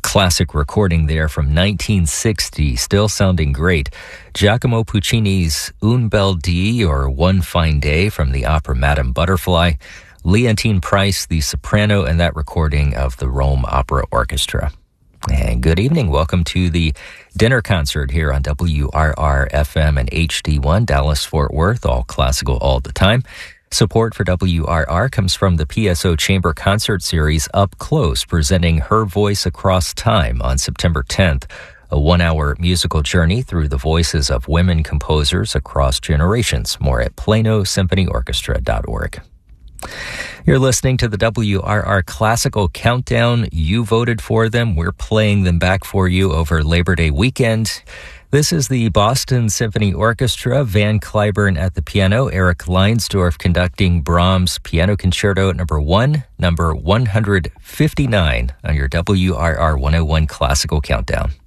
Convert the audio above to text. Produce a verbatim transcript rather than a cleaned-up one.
classic recording there from nineteen sixty, still sounding great. Giacomo Puccini's Un Bel Dì, or One Fine Day, from the opera Madame Butterfly. Leontine Price, the soprano, and that recording of the Rome Opera Orchestra. And good evening. Welcome to the dinner concert here on W R R F M and H D one, Dallas-Fort Worth, all classical all the time. Support for W R R comes from the P S O Chamber Concert Series Up Close, presenting Her Voice Across Time on September tenth, a one-hour musical journey through the voices of women composers across generations. More at plano symphony orchestra dot org. You're listening to the W R R Classical Countdown. You voted for them. We're playing them back for you over Labor Day weekend. This is the Boston Symphony Orchestra, Van Cliburn at the piano, Eric Leinsdorf conducting Brahms Piano Concerto number one, number one hundred fifty-nine on your W R R one oh one Classical Countdown.